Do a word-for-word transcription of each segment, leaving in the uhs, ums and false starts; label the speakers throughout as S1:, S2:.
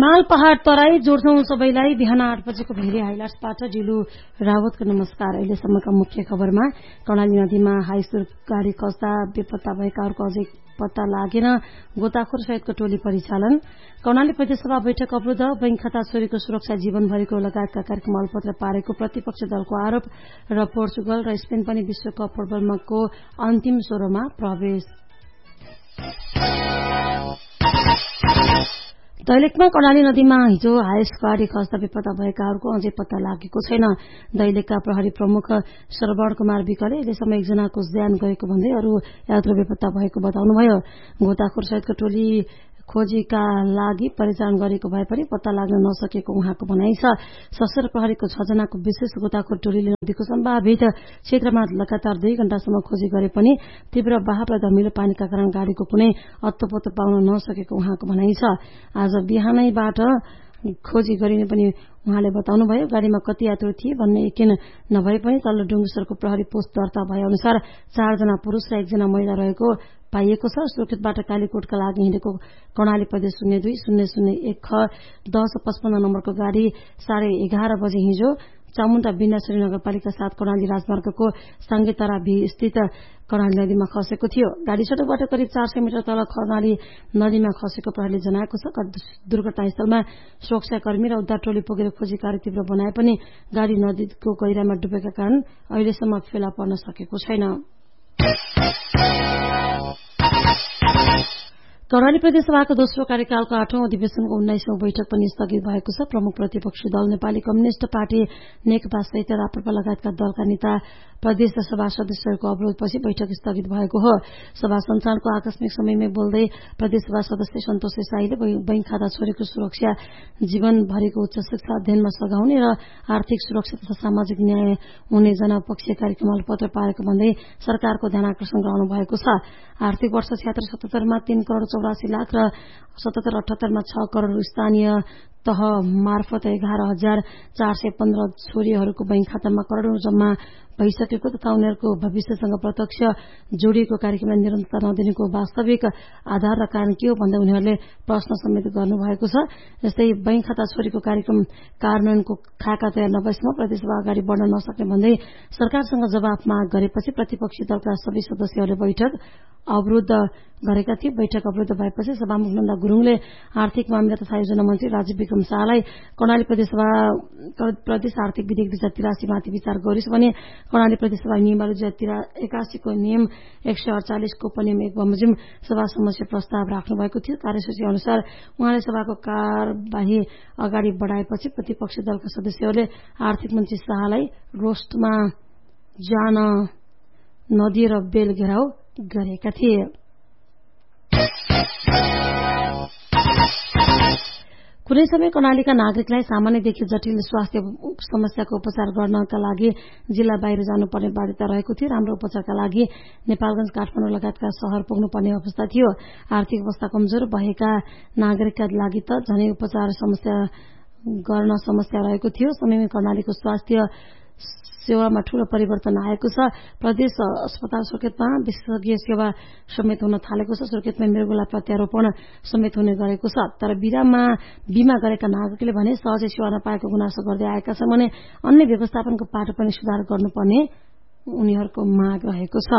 S1: हिमाल पहाड़ तराई जोड्छौं सबैलाई। बिहान आठ बजेको भेरी हाइलाइट्सबाट जिलु रावतको नमस्कार। अहिलेसम्मका मुख्य खबरमा कर्णाली नदीमा हाइस्कुल गाड़ी खस्दा बेपत्ता भएकाहरूको अझै पत्ता लागेन। गोताखोर सहितको टोली परिचालन। कर्णाली प्रदेशसभा बैठक अवरुद्ध। बैंक खाता छोरीको सुरक्षा जीवनभरिको लगायतका कार्यक्रम अलपत्र पारेको प्रतिपक्ष दलको आरोप। र पोर्चुगल र स्पेन पनि विश्वकप फुटबलको अन्तिम सोह्रमा प्रवेश। दैलेखमा कर्णाली नदीमा हिजो हाइस गाड़ी खस्दा बेपत्ता भएकाहरूको अझै पत्ता लागेको छैन। दैलेखका प्रहरी प्रमुख श्रवण कुमार विकले अहिलेसम्म एकजनाको ज्यान गएको भन्दै अरू यात्रु बेपत्ता भएको बताउनुभयो। गोताखोर सहितको टोली खोजीका लागि परिचालन गरेको भए पनि पत्ता लाग्न नसकेको उहाँको भनाइ छ। सशस्त्र प्रहरीको छ जनाको विशेष गोताखोर टोलीले नदीको सम्भावित क्षेत्रमा लगातार दुई घण्टासम्म खोजी गरे पनि तीव्र बहाव र धमिलो पानीका कारण गाड़ीको कुनै अत्तोपत्तो पाउन नसकेको उहाँको भनाइ छ। आज बिहानैबाट खोजी गरिने पनि उहाँले बताउनुभयो। गाड़ीमा कति यात्रु थिए भन्ने यकिन नभए पनि तल्लो डुङ्गेश्वरको प्रहरी पोस्ट दर्ता भए अनुसार चारजना पुरूष र एकजना महिला रहेको पाइएको छ। सुर्खेतबाट कालीकोटका लागि हिँडेको कर्णाली प्रदेश शून्य दुई शून्य शून्य एक ख दस पचपन्न नम्बरको गाड़ी साढे एघार बजे हिजो चामुण्डा बिन्दासरी नगरपालिका साथ कर्णाली राजमार्गको सांगेतरा भी स्थित कर्णाली नदीमा खसेको थियो। गाड़ी सड़कबाट करिब चार सय मिटर तल कर्णाली नदीमा खसेको प्रहरीले जनाएको छ। दुर्घटनास्थलमा सुरक्षाकर्मी र उद्धार टोली पुगेर खोजी कार्य तीव्र बनाए पनि गाड़ी नदीको गहिरामा डुबेका कारण अहिलेसम्म फेला पर्न सकेको छैन। कर्णाली प्रदेशसभाको दोस्रो कार्यकालको आठौं अधिवेशनको उन्नाइसौं बैठक पनि स्थगित भएको छ। प्रमुख प्रतिपक्षी दल नेपाली कम्युनिष्ट पार्टी नेकपा सहित राप्रपा लगायतका दलका नेता प्रदेश सभा सदस्यहरूको अवरोधपछि बैठक स्थगित भएको हो। सभा सञ्चालनको आकस्मिक समयमै बोल्दै प्रदेशसभा सदस्य सन्तोष देसाईले बैंक खाता छोरीको सुरक्षा जीवनभरिको उच्च शिक्षा अध्ययनमा सघाउने र आर्थिक सुरक्षा तथा सामाजिक न्याय हुने जनपक्षीय कार्यक्रम अलपत्र पारेको भन्दै सरकारको ध्यान आकर्षण गराउनु भएको छ। आर्थिक वर्ष छ्यात्तर सतहत्तरमा तीन करोड़ चौरासी लाख र सतहत्तर अठहत्तरमा छ करोड़ स्थानीय तह मार्फत एघार हजार चार सय पन्ध्र छोरीहरूको बैंक खातामा करोड़ौं जम्मा भइसकेको तथा उनीहरूको भविष्यसँग प्रत्यक्ष जोडिएको कार्यक्रमलाई निरन्तरता नदिनुको वास्तविक आधार र कारण के हो भन्दै उनीहरूले प्रश्न समेत गर्नुभएको छ। जस्तै बैंक खाता छोरीको कार्यक्रम कार्यान्वयनको खाका तयार नभएसम्म प्रदेशसभा अगाडि बढ्न नसक्ने भन्दै सरकारसँग जवाफ माग गरेपछि प्रतिपक्षी दलका सबै सदस्यहरूले बैठक अवरुद्ध गरेका थिए। बैठक अवरुद्ध भएपछि सभामुख नन्दा गुरूङले आर्थिक मामिला तथा योजना मन्त्री राजीव विक्रम शाहलाई कर्णाली प्रदेशसभा प्रदेश आर्थिक विधेयक दुई हजार तिरासी माथि विचार गरियोस् भने कर्णाली प्रदेशसभा नियमहरू दुई हजार एकासी को नियम एक सय अडचालिस को उपनियम एक बमोजिम सभा समस्या प्रस्ताव राख्नु भएको थियो। कार्यसूची अनुसार उहाँले सभाको कार्यवाही अगाडि बढाएपछि प्रतिपक्षी दलका सदस्यहरूले आर्थिक मन्त्री शाहलाई रोस्टमा जान नदिएर बेल घेराउ गरेका थिए। कुनै समय कर्णालीका नागरिकलाई सामान्यदेखि जटिल स्वास्थ्य समस्याको उपचार गर्नका लागि जिल्ला बाहिर जानुपर्ने बाध्यता रहेको थियो। राम्रो उपचारका लागि नेपालगंज काठमाडौँ लगायतका शहर पुग्नुपर्ने अवस्था थियो। आर्थिक अवस्था कमजोर भएका नागरिकका लागि त झनै उपचार समस्या गर्न समस्या रहेको थियो। समयमै कर्णालीको स्वास्थ्य सेवामा ठूलो परिवर्तन आएको छ। प्रदेश अस्पताल सुर्खेतमा विशेषज्ञ सेवा समेत हुन थालेको छ। सुर्खेतमा मृगुला प्रत्यारोपण समेत हुने गरेको छ। तर बिरामा बीमा गरेका नागरिकले भने सहजै सेवा नपाएको गुनासो गर्दै आएका छन् भने अन्य व्यवस्थापनको पाटो पनि सुधार गर्नुपर्ने उनीहरूको माग रहेको छ।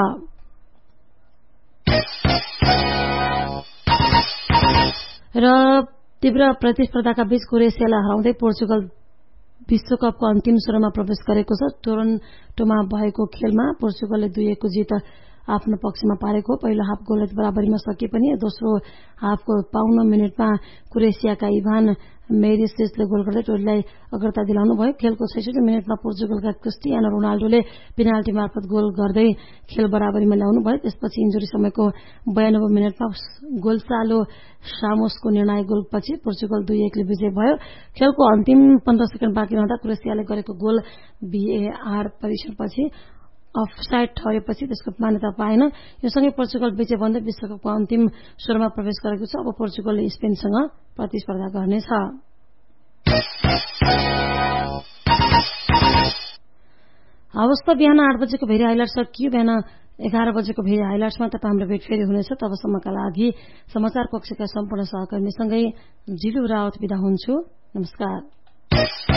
S1: र तीव्र प्रतिस्पर्धाका बीच क्रोएसियालाई हराउँदै पोर्चुगल विश्वकपको अन्तिम सोह्रमा प्रवेश गरेको छ। टोरन्टोमा भएको खेलमा पोर्चुगलले दुई एक को जित आफ्नो पक्षमा पारेको। पहिलो हाफ गोलरहित बराबरीमा सकिए पनि दोस्रो हाफको बाउन्न मिनटमा क्रोएसियाका इभान मेरिसेसले गोल गर्दै टोलीलाई अग्रता दिलाउनु भयो। खेलको छैसठी मिनटमा पोर्चुगलका क्रिस्टियानो रोनाल्डोले पेनाल्टी मार्फत गोल गर्दै खेल बराबरीमा ल्याउनु भयो। त्यसपछि इन्जुरी समयको बयानब्बे मिनटमा गोल्सालो सामोसको निर्णायक गोलपछि पोर्चुगल दुई एकले विजय भयो। खेलको अन्तिम पन्ध्र सेकेन्ड बाँकी रहँदा क्रोएसियाले गरेको गोल भीएआर परीक्षणपछि अफसाइड ठहरेपछि त्यसको मान्यता पाएन। यो सँगै पोर्चुगल विजय बन्दै विश्वकपको अन्तिम सोह्रमा प्रवेश गरेको छ। अब पोर्चुगलले स्पेनसँग प्रतिस्पर्धा गर्नेछ। हवस् त बिहान आठ बजेको भेरी हाइलाइट सकियो। बिहान एघार बजेको भेरी हाइलाइट्समा तपाईँ हाम्रो भेट फेरि हुनेछ। तबसम्मका लागि समाचार कक्षका सम्पूर्ण सहकर्मीसँगै जिलु रावत बिदा हुन्छु। नमस्कार।